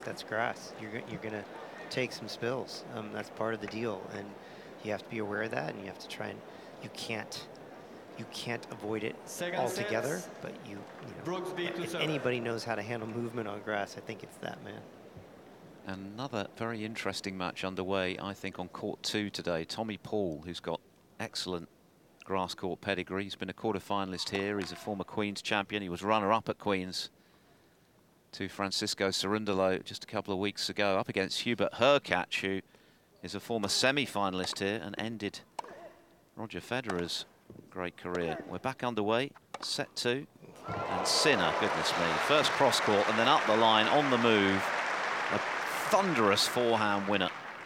That's grass. You're gonna take some spills. That's part of the deal, and you have to be aware of that, and you have to try and you can't avoid it altogether. But if anybody knows how to handle movement on grass, I think it's that man. Another very interesting match underway, I think, on court 2 today. Tommy Paul, who's got excellent grass court pedigree. He's been a quarter-finalist here. He's a former Queen's champion. He was runner-up at Queen's to Francisco Cerundolo just a couple of weeks ago, up against Hubert Hurkacz, who is a former semi-finalist here and ended Roger Federer's great career. We're back underway, set 2, and Sinner, goodness me, first cross court and then up the line on the move. A thunderous forehand winner.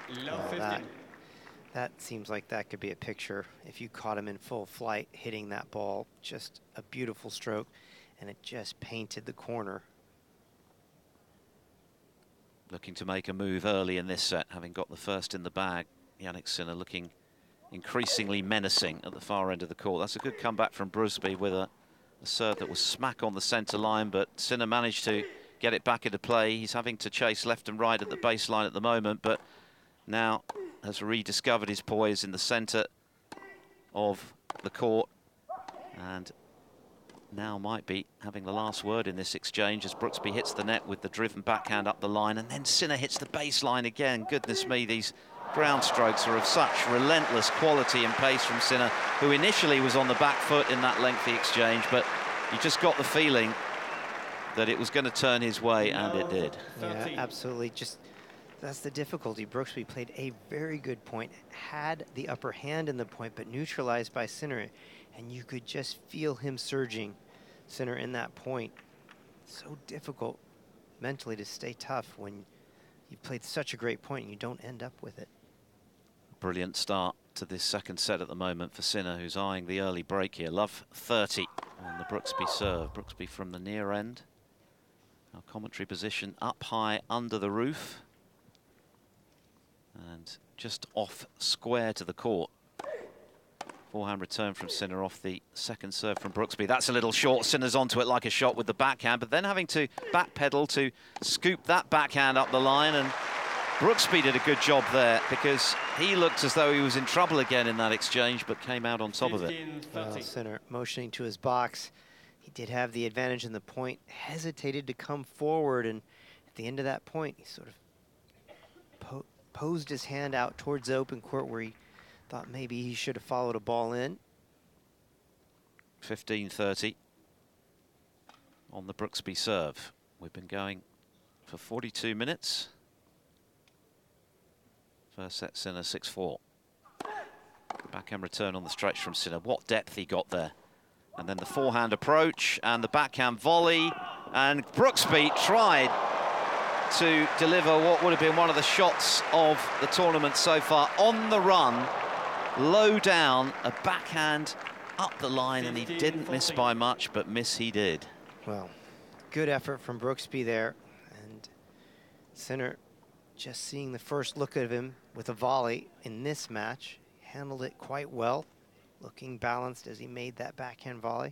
That seems like that could be a picture. If you caught him in full flight hitting that ball, just a beautiful stroke, and it just painted the corner. Looking to make a move early in this set, having got the first in the bag. Jannik Sinner looking increasingly menacing at the far end of the court. That's a good comeback from Brusby with a serve that was smack on the centre line, but Sinner managed to get it back into play. He's having to chase left and right at the baseline at the moment, but now has rediscovered his poise in the centre of the court, and now might be having the last word in this exchange as Brooksby hits the net with the driven backhand up the line, and then Sinner hits the baseline again. Goodness me, these ground strokes are of such relentless quality and pace from Sinner, who initially was on the back foot in that lengthy exchange, but you just got the feeling that it was going to turn his way, and it did. Yeah, absolutely. Just that's the difficulty. Brooksby played a very good point, had the upper hand in the point, but neutralized by Sinner, and you could just feel him surging, Sinner, in that point. So difficult mentally to stay tough when you've played such a great point and you don't end up with it. Brilliant start to this second set at the moment for Sinner, who's eyeing the early break here. Love 30 on the Brooksby serve. Brooksby from the near end. Our commentary position up high under the roof. And just off square to the court. Forehand return from Sinner off the second serve from Brooksby. That's a little short. Sinner's onto it like a shot with the backhand, but then having to backpedal to scoop that backhand up the line. And Brooksby did a good job there because he looked as though he was in trouble again in that exchange, but came out on top of it. Well, Sinner motioning to his box. He did have the advantage in the point, hesitated to come forward, and at the end of that point, he sort of posed his hand out towards the open court where he thought maybe he should have followed a ball in. 15-30 on the Brooksby serve. We've been going for 42 minutes. First set, Sinner 6-4. Backhand return on the stretch from Sinner. What depth he got there. And then the forehand approach and the backhand volley. And Brooksby tried to deliver what would have been one of the shots of the tournament so far on the run. Low down, a backhand up the line, and he didn't miss by much, but miss he did. Well, good effort from Brooksby there. And Sinner, just seeing the first look of him with a volley in this match, handled it quite well, looking balanced as he made that backhand volley.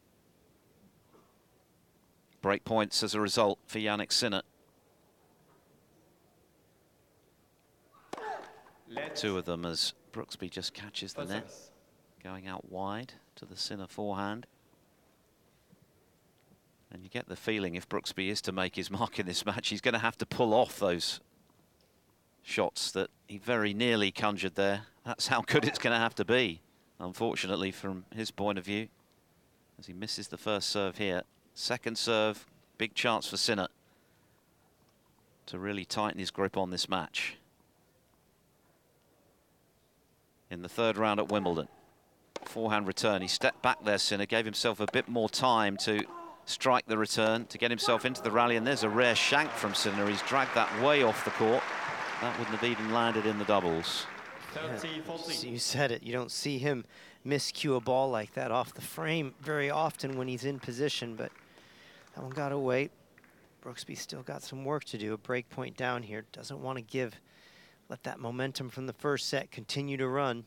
Break points as a result for Jannik Sinner. Two of them as Brooksby just catches the net, going out wide to the Sinner forehand. And you get the feeling if Brooksby is to make his mark in this match, he's going to have to pull off those shots that he very nearly conjured there. That's how good it's going to have to be, unfortunately, from his point of view, as he misses the first serve here. Second serve, big chance for Sinner to really tighten his grip on this match. In the third round at Wimbledon. Forehand return, he stepped back there, Sinner, gave himself a bit more time to strike the return, to get himself into the rally, and there's a rare shank from Sinner. He's dragged that way off the court. That wouldn't have even landed in the doubles. Yeah, you said it, you don't see him miscue a ball like that off the frame very often when he's in position, but that one got away. Brooksby still got some work to do, a break point down here. Doesn't want to let that momentum from the first set continue to run.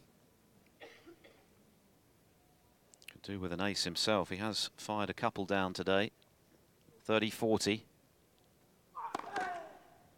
Could do with an ace himself. He has fired a couple down today. 30-40.